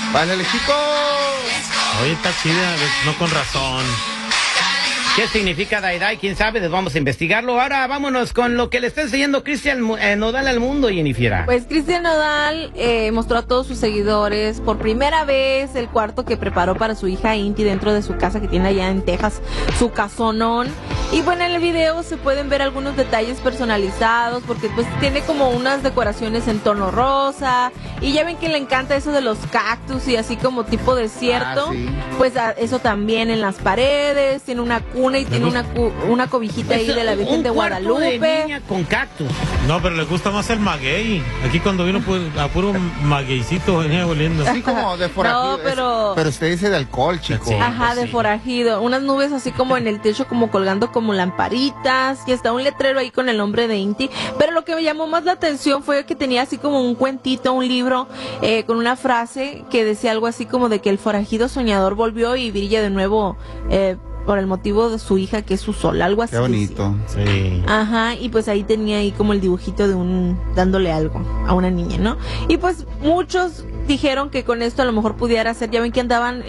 Báilale, chicos. Oye, está chida, no con razón. ¿Qué significa Dai? ¿Quién sabe? Vamos a investigarlo. Ahora vámonos con lo que le está enseñando Cristian Nodal al mundo, Jennifer. Pues Cristian Nodal mostró a todos sus seguidores por primera vez el cuarto que preparó para su hija Inti dentro de su casa que tiene allá en Texas, su casonón. Y bueno, en el video se pueden ver algunos detalles personalizados porque pues tiene como unas decoraciones en tono rosa y ya ven que le encanta eso de los cactus y así como tipo desierto. Sí. Pues eso también en las paredes, tiene una cuna y tiene una cobijita ahí de la Virgen de Guadalupe. De niña con cactus. No, pero le gusta más el maguey. Aquí cuando vino pues, a puro magueycito venía oliendo. Así como de forajido. No, pero... Pero usted dice de alcohol, chico. Sí. Ajá, de sí. forajido. Unas nubes así como en el techo, como colgando como lamparitas. Y está un letrero ahí con el nombre de Inti. Pero lo que me llamó más la atención fue que tenía así como un cuentito, un libro, con una frase que decía algo así como de que el forajido soñador volvió y brilla de nuevo por el motivo de su hija, que es su sol. Algo así. Qué bonito. Sí. Ajá, y pues ahí tenía ahí como el dibujito de dándole algo a una niña, ¿no? Y pues muchos dijeron que con esto a lo mejor pudiera ser, ya ven que andaban